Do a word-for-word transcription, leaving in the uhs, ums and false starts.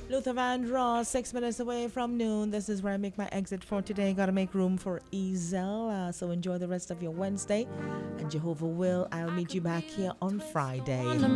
Luther Vandross, six minutes away from noon. This is where I make my exit for today. Gotta make room for Ezel. Uh, so enjoy the rest of your Wednesday. And Jehovah will, I'll meet you back here on Friday.